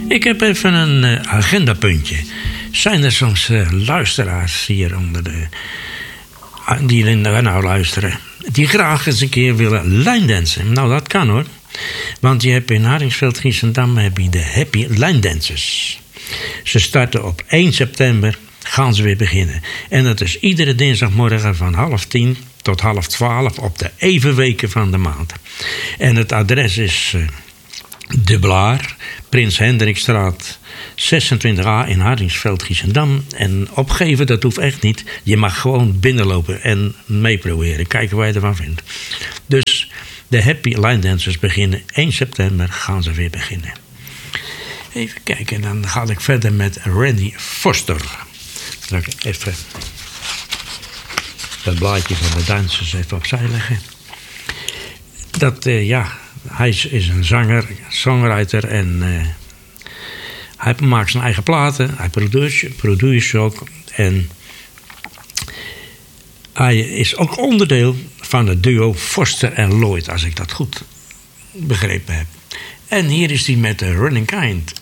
Ik heb even een agendapuntje. Zijn er soms luisteraars hier onder die nou luisteren, die graag eens een keer willen lijndansen? Nou, dat kan hoor. Want je hebt in Haringsveld, Giessendam heb je de Happy Lijndancers. Ze starten op 1 september, gaan ze weer beginnen. En dat is iedere dinsdagmorgen van 9:30 tot 11:30 op de evenweken van de maand. En het adres is De Blaar, Prins Hendrikstraat 26A in Haringsveld, Giessendam. En opgeven, dat hoeft echt niet. Je mag gewoon binnenlopen en meeproberen. Kijken wat je ervan vindt. Dus de Happy Line Dancers beginnen 1 september, gaan ze weer beginnen. Even kijken, dan ga ik verder met Randy Foster. Dan ga ik even dat blaadje van de dansers even opzij leggen. Hij is een zanger, songwriter en hij maakt zijn eigen platen. Hij produceert ook. En hij is ook onderdeel van het duo Foster en Lloyd, als ik dat goed begrepen heb. En hier is hij met de Running Kind.